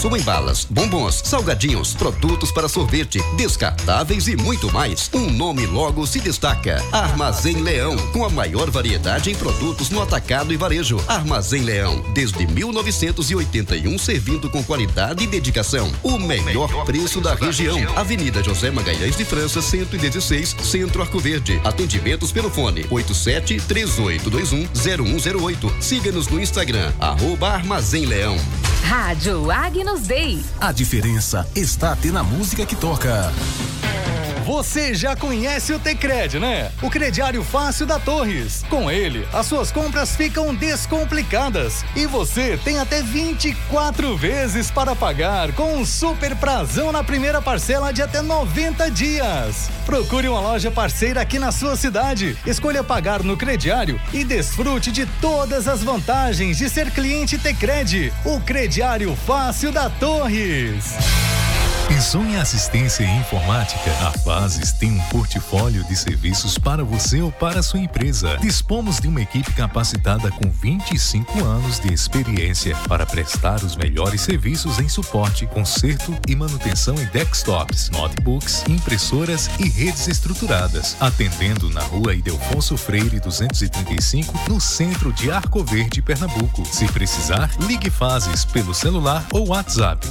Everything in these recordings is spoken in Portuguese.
Consumo em balas, bombons, salgadinhos, produtos para sorvete, descartáveis e muito mais. Um nome logo se destaca: Armazém Leão, com a maior variedade em produtos no atacado e varejo. Armazém Leão, desde 1981, servindo com qualidade e dedicação. O melhor preço da região. Avenida José Magalhães de França, 116, Centro Arco Verde. Atendimentos pelo fone 87-3821-0108. Siga-nos no Instagram, @Armazém Leão. Rádio Agnus Dei. A diferença está até na música que toca. Você já conhece o Tecred, né? O crediário fácil da Torres. Com ele, as suas compras ficam descomplicadas e você tem até 24 vezes para pagar, com um super prazão na primeira parcela de até 90 dias. Procure uma loja parceira aqui na sua cidade. Escolha pagar no crediário e desfrute de todas as vantagens de ser cliente Tecred. O crediário fácil da Torres. Pensou em assistência e informática? A Fases tem um portfólio de serviços para você ou para a sua empresa. Dispomos de uma equipe capacitada com 25 anos de experiência para prestar os melhores serviços em suporte, conserto e manutenção em desktops, notebooks, impressoras e redes estruturadas. Atendendo na Rua Ildefonso Freire 235, no centro de Arco Verde, Pernambuco. Se precisar, ligue Fases pelo celular ou WhatsApp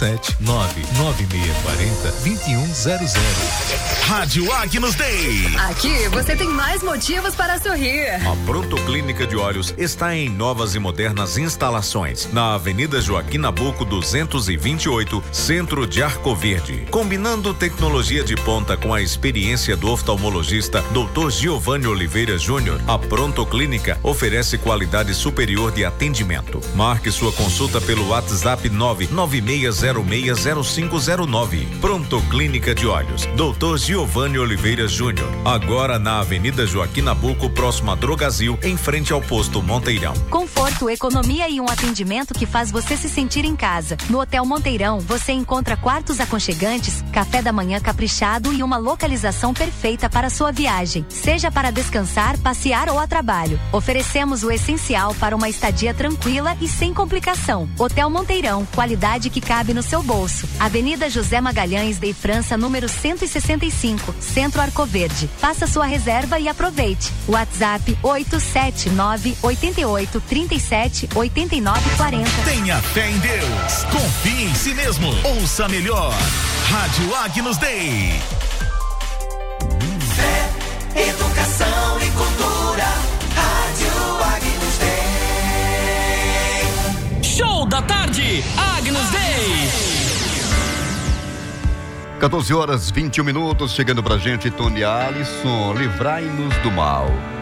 879-9640-2100. Rádio Agnus Dei. Aqui você tem mais motivos para sorrir. A Pronto Clínica de Olhos está em novas e modernas instalações na Avenida Joaquim Nabuco 228, Centro de Arco Verde. Combinando tecnologia de ponta com a experiência do oftalmologista Dr. Giovanni Oliveira Júnior, a Pronto Clínica oferece qualidade superior de atendimento. Marque sua consulta pelo WhatsApp 996060509. Pronto Clínica de Olhos, Dr. Giovanni Oliveira Júnior. Agora na Avenida Joaquim Nabuco, próximo a Drogazil, em frente ao posto Monteirão. Conforto, economia e um atendimento que faz você se sentir em casa. No Hotel Monteirão, você encontra quartos aconchegantes, café da manhã caprichado e uma localização perfeita para sua viagem, seja para descansar, passear ou a trabalho. Oferecemos o essencial para uma estadia tranquila e sem complicação. Hotel Monteirão, qualidade que cabe no seu bolso. Avenida José Magalhães de França, número 165, Centro Arco Verde. Faça sua reserva e aproveite. WhatsApp 879-88-37-89-40. Tenha fé em Deus. Confie em si mesmo. Ouça melhor. Rádio Agnus Dei. Fé, educação e cultura. Rádio Agnus Dei. Show da tarde, Agnus Dei. 14 horas 21 minutos, chegando pra gente, Tony Alisson, livrai-nos do mal.